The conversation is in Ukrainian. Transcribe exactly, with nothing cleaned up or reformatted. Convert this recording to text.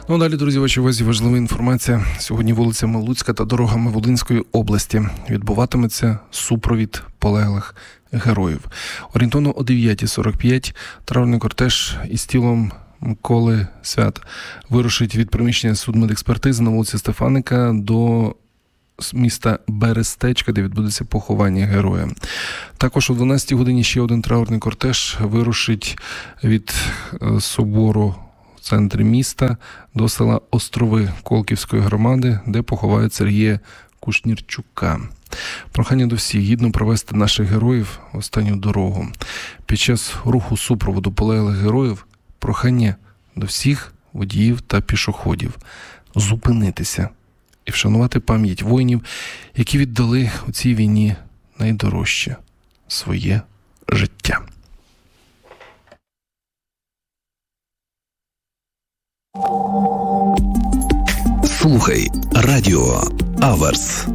Ну, далі, друзі, вашій увазі важлива інформація. Сьогодні вулицями Луцька та дорогами Волинської області відбуватиметься супровід полеглих героїв. Орієнтовно о дев'ята сорок п'ять траурний кортеж із тілом Миколи Свят вирушить від приміщення судмедекспертизи на вулиці Стефаника до міста Берестечка, де відбудеться поховання героя. Також о дванадцятій годині ще один траурний кортеж вирушить від собору в центрі міста до села Острови Колківської громади, де поховають Сергія Кушнірчука. Прохання до всіх гідно провести наших героїв в останню дорогу. Під час руху супроводу полеглих героїв прохання до всіх водіїв та пішоходів зупинитися і вшанувати пам'ять воїнів, які віддали у цій війні найдорожче – своє життя. Слухай радіо Аверс.